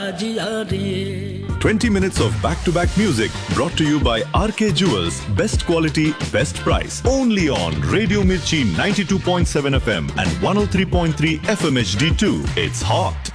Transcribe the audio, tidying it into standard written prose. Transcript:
बाजिया रे 20 minutes of back-to-back music brought to you by RK Jewels. Best quality, best price. Only on Radio Mirchi 92.7 FM and 103.3 FM HD2. It's hot.